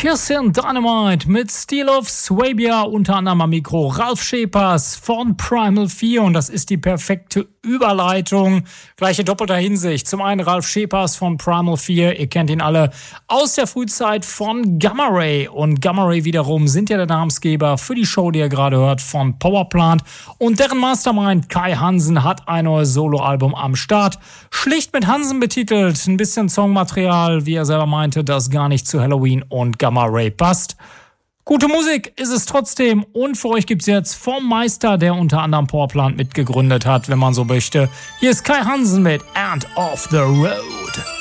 Kissin' Dynamite mit Steel of Swabia, unter anderem am Mikro Ralf Schepers von Primal 4 und das ist die perfekte Überleitung. Gleiche doppelter Hinsicht. Zum einen Ralf Schepers von Primal 4, ihr kennt ihn alle aus der Frühzeit von Gamma Ray und Gamma Ray wiederum sind ja der Namensgeber für die Show, die ihr gerade hört, von Powerplant und deren Mastermind Kai Hansen hat ein neues Soloalbum am Start. Schlicht mit Hansen betitelt, ein bisschen Songmaterial, wie er selber meinte, das gar nicht zu Halloween und Gamma Ray passt. Gute Musik ist es trotzdem und für euch gibt's jetzt vom Meister, der unter anderem Powerplant mitgegründet hat, wenn man so möchte. Hier ist Kai Hansen mit End of the Road.